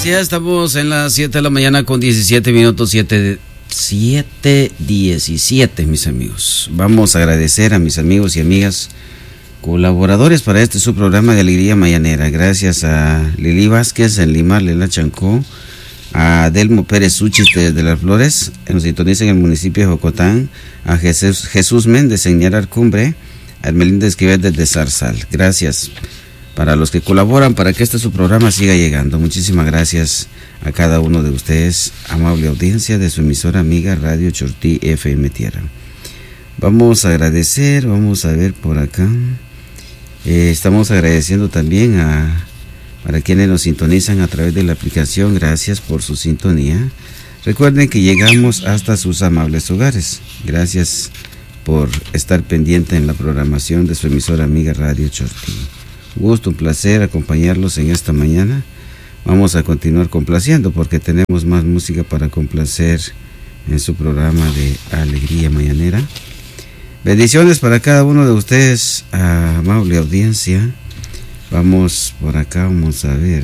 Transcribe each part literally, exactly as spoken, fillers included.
Gracias, estamos en las siete de la mañana con diecisiete minutos, siete diecisiete, mis amigos. Vamos a agradecer a mis amigos y amigas colaboradores para este su programa de Alegría Mañanera. Gracias a Lili Vázquez en Limar, Lela Chancó, a Delmo Pérez Uchis desde Las Flores, nos sintoniza en el municipio de Jocotán, a Jesús, Jesús Méndez en Ñarar Cumbre, a Hermelinda Esquivel desde Zarzal. Gracias para los que colaboran para que este su programa siga llegando. Muchísimas gracias a cada uno de ustedes, amable audiencia de su emisora amiga Radio Chortí F M Tierra. Vamos a agradecer, vamos a ver por acá. Eh, estamos agradeciendo también a para quienes nos sintonizan a través de la aplicación. Gracias por su sintonía. Recuerden que llegamos hasta sus amables hogares. Gracias por estar pendiente en la programación de su emisora amiga Radio Chortí. Gusto, un placer acompañarlos en esta mañana. Vamos a continuar complaciendo porque tenemos más música para complacer en su programa de Alegría Mañanera. Bendiciones para cada uno de ustedes, amable audiencia. Vamos por acá, vamos a ver.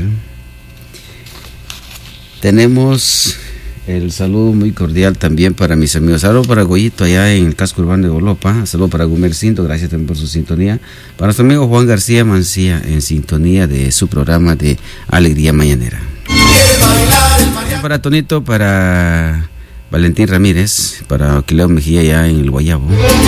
Tenemos el saludo muy cordial también para mis amigos. Saludo para Goyito allá en el casco urbano de Golopa. Saludo para Gumercinto, gracias también por su sintonía. Para nuestro amigo Juan García Mancía en sintonía de su programa de Alegría Mañanera. Para Tonito, para Valentín Ramírez, para Aquileo Mejía allá en el Guayabo.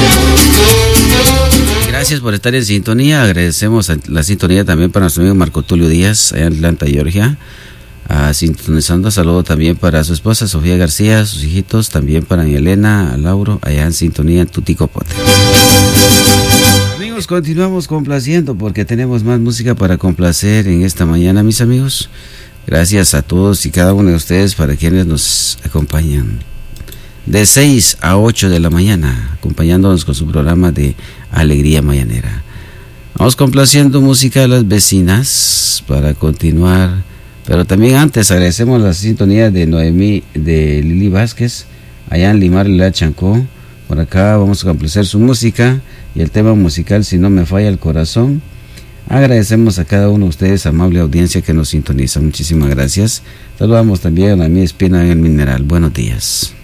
Gracias por estar en sintonía. Agradecemos la sintonía también para nuestro amigo Marco Tulio Díaz allá en Atlanta, Georgia. Uh, sintonizando, saludo también para su esposa Sofía García, sus hijitos, también para Elena, a Lauro, allá en sintonía en Tuticopote. Amigos, continuamos complaciendo porque tenemos más música para complacer en esta mañana, mis amigos. Gracias a todos y cada uno de ustedes para quienes nos acompañan de seis a ocho de la mañana, acompañándonos con su programa de Alegría Mañanera. Vamos complaciendo música de las vecinas para continuar. Pero también antes agradecemos la sintonía de Noemí, de Lili Vázquez, allá en Limar, Lela Chancó. Por acá vamos a complacer su música y el tema musical Si no me falla el corazón. Agradecemos a cada uno de ustedes, amable audiencia que nos sintoniza. Muchísimas gracias. Saludamos también a Noemí Espina en el Mineral. Buenos días.